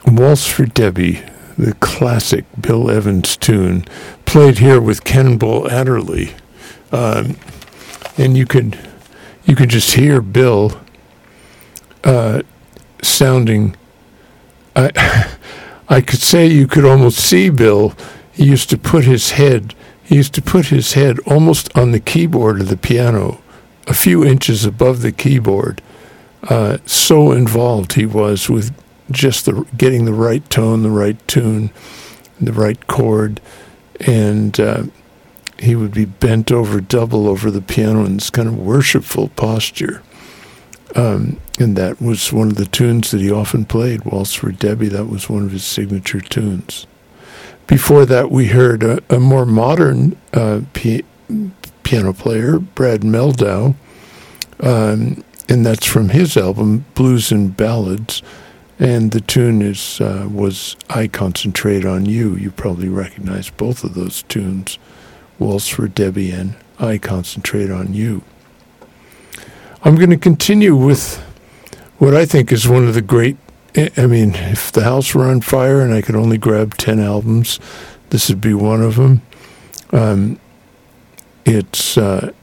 Waltz for Debbie, the classic Bill Evans tune, played here with Cannonball Adderley. And you could just hear Bill sounding. I could say you could almost see Bill. He used to put his head almost on the keyboard of the piano, a few inches above the keyboard. So involved he was with just getting the right tone, the right tune, the right chord, and he would be bent over double over the piano in this kind of worshipful posture. And that was one of the tunes that he often played, Waltz for Debbie. That was one of his signature tunes. Before that, we heard a more modern piano player, Brad Mehldau, and that's from his album, Blues and Ballads. And the tune was I Concentrate on You. You probably recognize both of those tunes, Waltz for Debbie and I Concentrate on You. I'm going to continue with what I think is one of the great, if the house were on fire and I could only grab 10 albums, this would be one of them. The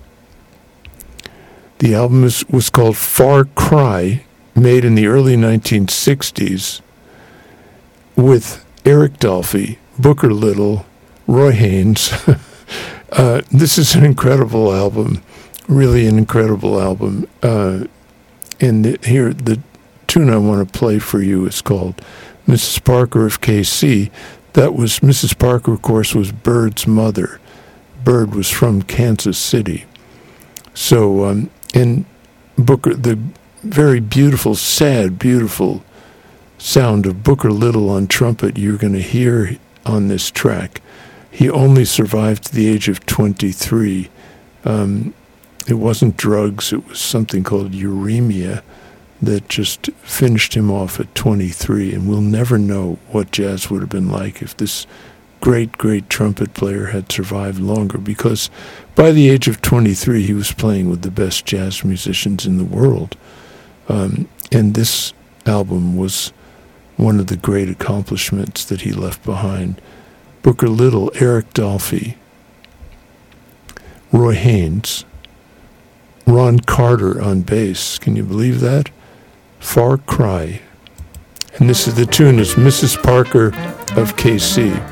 album was called Far Cry, made in the early 1960s with Eric Dolphy, Booker Little, Roy Haynes. This is an incredible album, really an incredible album. Here, the tune I want to play for you is called Mrs. Parker of KC. That was, Mrs. Parker, of course, was Bird's mother. Bird was from Kansas City. So, in Booker, the very beautiful, sad, beautiful sound of Booker Little on trumpet you're going to hear on this track. He only survived to the age of 23. It wasn't drugs, it was something called uremia that just finished him off at 23, and we'll never know what jazz would have been like if this great, great trumpet player had survived longer, because by the age of 23 he was playing with the best jazz musicians in the world. And this album was one of the great accomplishments that he left behind. Booker Little, Eric Dolphy, Roy Haynes, Ron Carter on bass. Can you believe that? Far Cry. And this is the tune is Mrs. Parker of KC.